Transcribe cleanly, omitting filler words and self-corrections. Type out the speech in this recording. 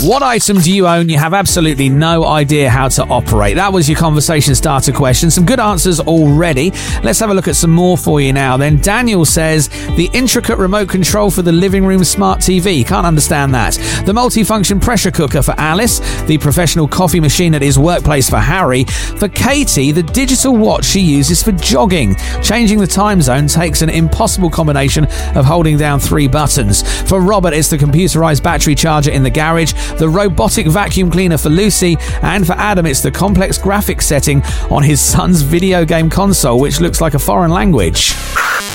What item do you own you have absolutely no idea how to operate? That was your conversation starter question. Some good answers already. Let's have a look at some more for you now. Then Daniel says the intricate remote control for the living room smart TV. Can't understand that. The multifunction pressure cooker for Alice. The professional coffee machine at his workplace for Harry. For Katie, the digital watch she uses for jogging. Changing the time zone takes an impossible combination of holding down 3 buttons. For Robert, it's the computerized battery charger in the garage. The robotic vacuum cleaner for Lucy, and for Adam it's the complex graphics setting on his son's video game console, which looks like a foreign language.